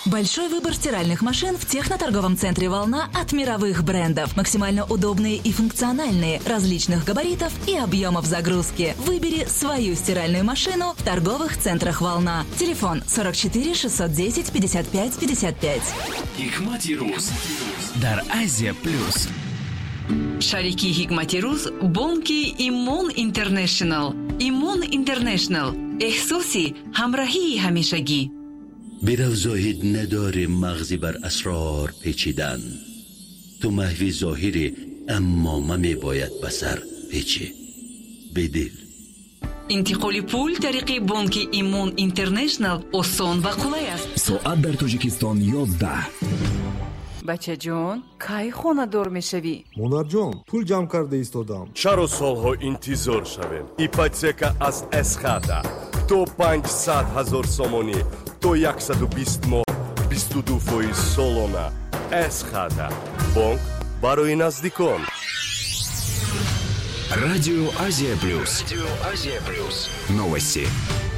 Большой выбор стиральных машин в техноторговом центре «Волна» от мировых брендов. Максимально удобные и функциональные, различных габаритов и объемов загрузки. Выбери свою стиральную машину в торговых центрах «Волна». Телефон 44 610 55 55. Hikmati Ruz дар Азия Плюс. Шарики Hikmati Ruz бонки Имон Интернешнл. Имон Интернешнл. احساسی همراهی همیشگی. بیرو زاهد نداره مغزی بر اسرار پیچیدن. تو محوی ظاهری اما ممی باید بسر پیچی بدل. انتقال پول طریق بانک ایمون اینترنشنال آسان و قولای است. ساعت در تاجیکستان 11. بچه جون کی خونه دور میشوی؟ مونار جون پول جمع کرده ایستادم. چرا سالها انتظار شویم؟ ایپاتека از اسخاتا تو 500,000 сомони то 120 моҳ 22% солона. Эсхада бонк барои наздикон. Радио Азия Плюс. Радио Азия Плюс. Новости.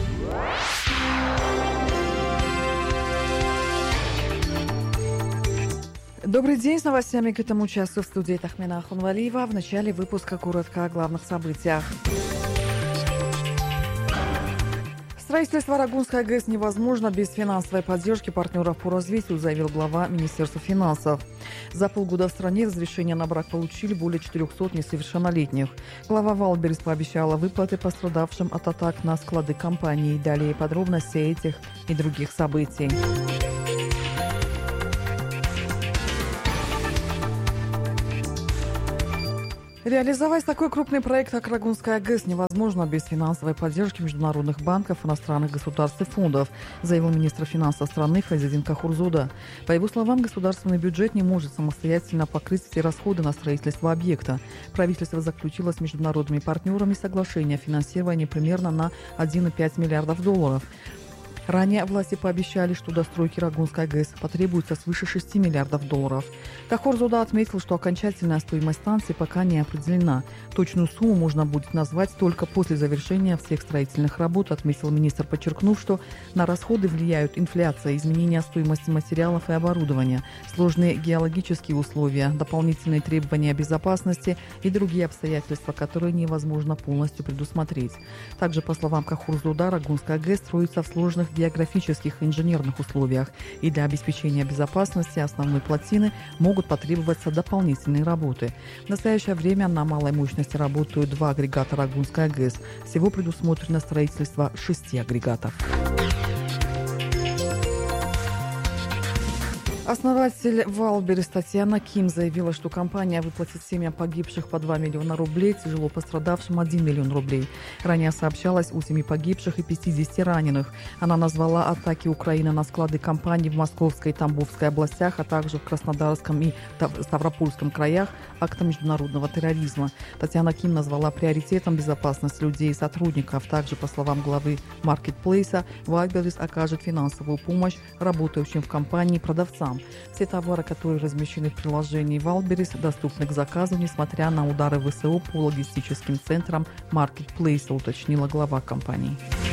Добрый день, с новостями к этому часу в студии Тахмина Ахунвалиева. В начале выпуска коротко о главных событиях. Строительство Арагунской ГЭС невозможно без финансовой поддержки партнеров по развитию, заявил глава Министерства финансов. За полгода в стране разрешение на брак получили более 400 несовершеннолетних. Глава Валберес пообещала выплаты пострадавшим от атак на склады компании. Далее подробности этих и других событий. Реализовать такой крупный проект, как Арагунская ГЭС, невозможно без финансовой поддержки международных банков, иностранных государств и фондов, заявил министр финансов страны Файзиддин Кахурзода. По его словам, государственный бюджет не может самостоятельно покрыть все расходы на строительство объекта. Правительство заключило с международными партнерами соглашение о финансировании примерно на 1,5 миллиардов долларов. Ранее власти пообещали, что до стройки Арагунской ГЭС потребуется свыше 6 миллиардов долларов. Кахурзода отметил, что окончательная стоимость станции пока не определена. Точную сумму можно будет назвать только после завершения всех строительных работ, отметил министр, подчеркнув, что на расходы влияют инфляция, изменение стоимости материалов и оборудования, сложные геологические условия, дополнительные требования безопасности и другие обстоятельства, которые невозможно полностью предусмотреть. Также, по словам Кахурзода, Арагунская ГЭС строится в сложных географических и инженерных условиях, и для обеспечения безопасности основной плотины могут потребоваться дополнительные работы. В настоящее время на малой мощности работают 2 агрегата Арагунской ГЭС. Всего предусмотрено строительство 6 агрегатов. Основатель Валберес Татьяна Ким заявила, что компания выплатит семьям погибших по 2 миллиона рублей, тяжело пострадавшим 1 миллион рублей. Ранее сообщалось о 7 погибших и 50 раненых. Она назвала атаки Украины на склады компаний в Московской и Тамбовской областях, а также в Краснодарском и Ставропольском краях актом международного терроризма. Татьяна Ким назвала приоритетом безопасность людей и сотрудников. Также, по словам главы маркетплейса, Валберес окажет финансовую помощь работающим в компании продавцам. Все товары, которые размещены в приложении Валберес, доступны к заказу, несмотря на удары ВСУ по логистическим центрам маркетплейса, уточнила глава компании.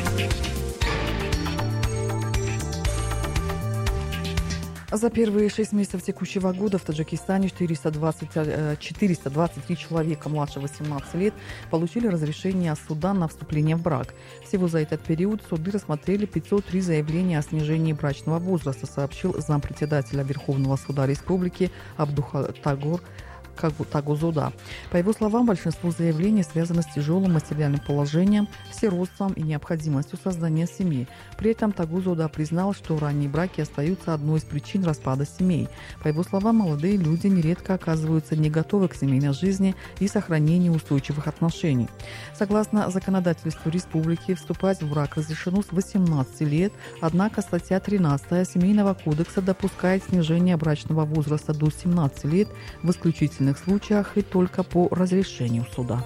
За первые 6 месяцев текущего года в Таджикистане 423 человека младше 18 лет получили разрешение суда на вступление в брак. Всего за этот период суды рассмотрели 503 заявления о снижении брачного возраста, сообщил зампредседателя Верховного суда Республики Абдухатагор Тагузода. По его словам, большинство заявлений связано с тяжелым материальным положением, сиротством и необходимостью создания семьи. При этом Тагузода признал, что ранние браки остаются одной из причин распада семей. По его словам, молодые люди нередко оказываются не готовы к семейной жизни и сохранению устойчивых отношений. Согласно законодательству республики, вступать в брак разрешено с 18 лет, однако статья 13 Семейного кодекса допускает снижение брачного возраста до 17 лет в исключительных случаях и только по разрешению суда.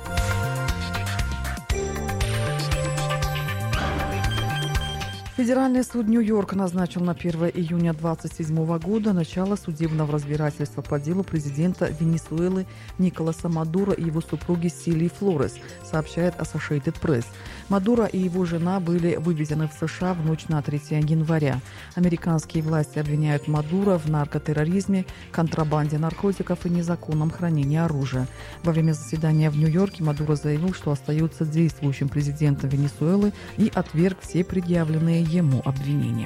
Федеральный суд Нью-Йорка назначил на 1 июня 2027 года начало судебного разбирательства по делу президента Венесуэлы Николаса Мадуро и его супруги Силии Флорес, сообщает Associated Press. Мадуро и его жена были вывезены в США в ночь на 3 января. Американские власти обвиняют Мадуро в наркотерроризме, контрабанде наркотиков и незаконном хранении оружия. Во время заседания в Нью-Йорке Мадуро заявил, что остается действующим президентом Венесуэлы и отверг все предъявленные ему обвинения.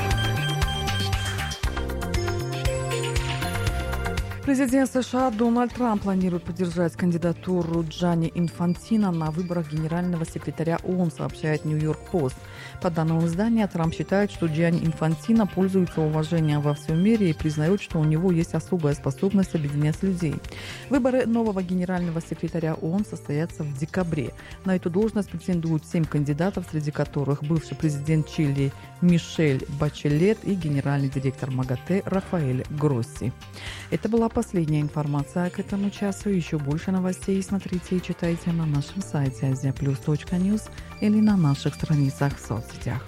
Президент США Дональд Трамп планирует поддержать кандидатуру Джанни Инфантино на выборах генерального секретаря ООН, сообщает Нью-Йорк Пост. По данным издания, Трамп считает, что Джанни Инфантино пользуется уважением во всем мире и признает, что у него есть особая способность объединять людей. Выборы нового генерального секретаря ООН состоятся в декабре. На эту должность претендуют 7 кандидатов, среди которых бывший президент Чили Мишель Бачелет и генеральный директор МАГАТЭ Рафаэль Гросси. Это была последняя информация к этому часу. Еще больше новостей смотрите и читайте на нашем сайте aziaplus.news или на наших страницах в соцсетях.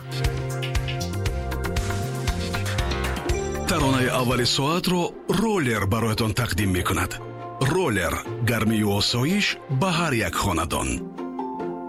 таронаи аввали соатро роллер бароятон тақдим мекунад. роллер гармию осоиш ба ҳар як хонадон.